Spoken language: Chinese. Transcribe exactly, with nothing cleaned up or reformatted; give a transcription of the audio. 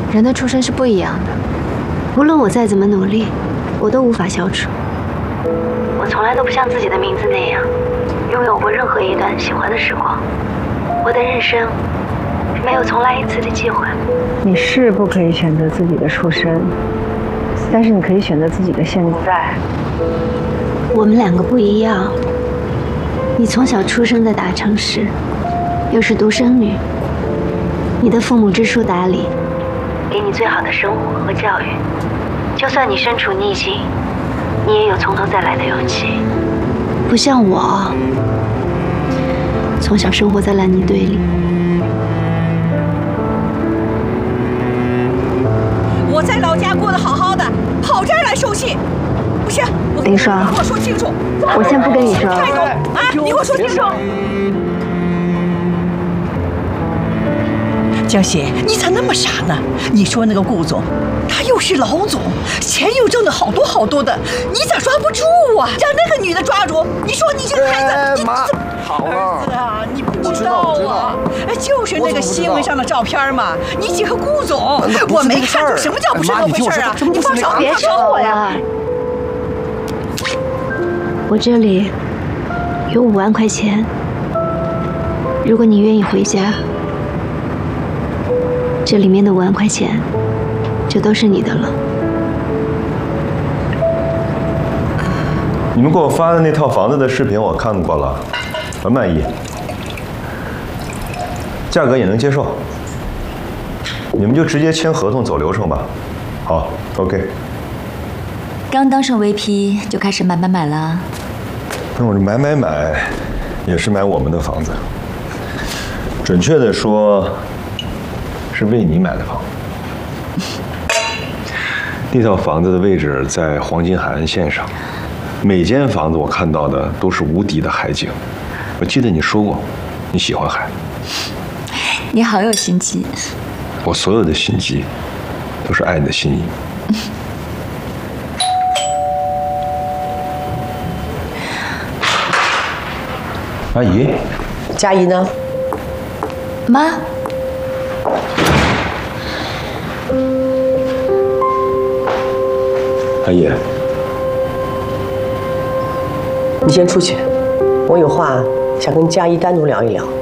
人的出身是不一样的，无论我再怎么努力，我都无法消除。我从来都不像自己的名字那样，拥有过任何一段喜欢的时光。我的人生没有重来一次的机会。 你是不可以选择自己的出身，但是你可以选择自己的现在。 我们两个不一样。你从小出生在大城市，又是独生女，你的父母知书达理，给你最好的生活和教育。就算你身处逆境，你也有从头再来的勇气。不像我，从小生活在烂泥堆里。 我在老家过得好好的，跑这儿来收信，不是？ 林爽， 你给我说清楚。 我先不跟你说。 态度啊！你给我说清楚。江喜，你咋那么傻呢？你说那个顾总，他又是老总，钱又挣了好多好多的，你咋抓不住啊？让那个女的抓住，你说你这个孩子， 哎、 你妈，好了， 儿子啊，你不知道啊？哎，就是那个新闻上的照片嘛，你姐和顾总，我没看出什么叫不是那么回事啊！你放手， 别说我呀！我这里有五万块钱，如果你愿意回家，这里面的五万块钱就都是你的了。 你们给我发的那套房子的视频我看过了，很满意，价格也能接受，你们就直接签合同走流程吧。好 ，OK。 刚当上 V P 就开始买买买了。 那我这买买买，也是买我们的房子。准确的说，是为你买的房子。那套房子的位置在黄金海岸线上，每间房子我看到的都是无敌的海景。我记得你说过，你喜欢海。 你好有心机。 我所有的心机，都是爱你的心意。阿姨， 佳怡呢？ 妈。 阿姨， 你先出去，我有话想跟佳怡单独聊一聊。